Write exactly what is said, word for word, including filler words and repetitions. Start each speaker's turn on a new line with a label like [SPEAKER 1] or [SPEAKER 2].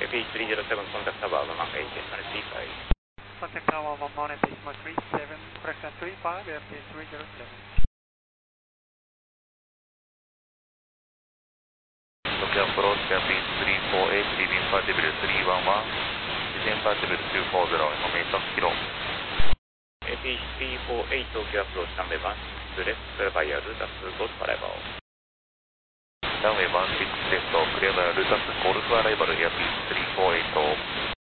[SPEAKER 1] エーピースリーゼロセブン contact tower one one eight and three five.
[SPEAKER 2] Contact tower one one eight decimal three seven, correction three five, A P three zero seven.
[SPEAKER 3] Tokyo approach A P three four eight, leaving partible three one one, descent partible two four zero, information kilo.
[SPEAKER 1] エーピースリーフォーエイト Tokyo approach runway one six left, clear by Rutas Golf arrival.
[SPEAKER 3] Runway one six left, clear by Rutas Golf arrival, A P three four eight.